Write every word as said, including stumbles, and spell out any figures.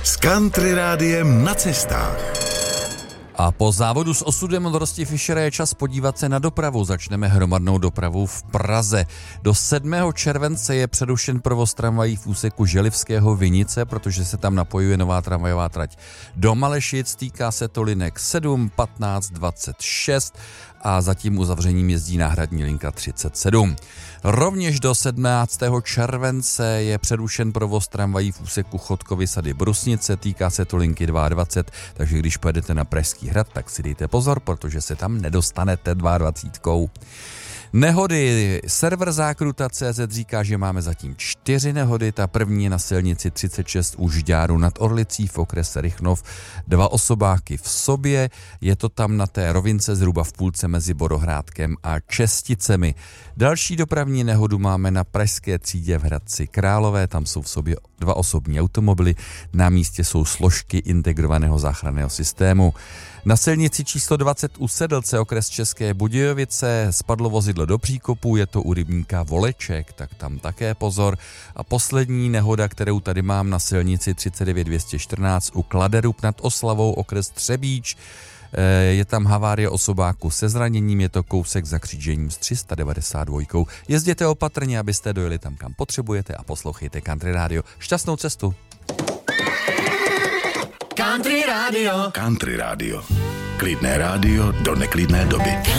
S Country Rádiem na cestách. A po závodu s osudem od Rosti Fischera je čas podívat se na dopravu. Začneme hromadnou dopravu v Praze. Do sedmého července je přerušen provoz tramvají v úseku Želivského Vinice, protože se tam napojuje nová tramvajová trať do Malešic. Týká se to linek sedm, patnáct, dvacet šest a za tím uzavřením jezdí náhradní linka třicet sedm. Rovněž do sedmnáctého července je přerušen provoz tramvají v úseku Chodkovy Sady Brusnice, týká se to linky dvacet dva, takže když pojedete na Pražský hrad, tak si dejte pozor, protože se tam nedostanete dvacet dva. Nehody. Server Zákruta tečka cé zet říká, že máme zatím čtyři nehody. Ta první je na silnici třicet šest u Žďáru nad Orlicí v okrese Rychnov. Dva osobáky v sobě. Je to tam na té rovince zhruba v půlce mezi Borohrádkem a Česticemi. Další dopravní nehodu máme na pražské třídě v Hradci Králové. Tam jsou v sobě dva osobní automobily. Na místě jsou složky integrovaného záchranného systému. Na silnici číslo dvacet u Sedlce, okres České Budějovice, spadlo vozidlo do příkopu, je to u rybníka Voleček, tak tam také pozor. A poslední nehoda, kterou tady mám na silnici třicet devět dvě stě čtrnáct u Kladerup nad Oslavou, okres Třebíč. Je tam havárie osobáku se zraněním, je to kousek za křížením s tři sta devadesát dva. Jezděte opatrně, abyste dojeli tam, kam potřebujete, a poslouchejte Country Radio. Šťastnou cestu! Country Radio. Country Radio. Klidné rádio do neklidné doby.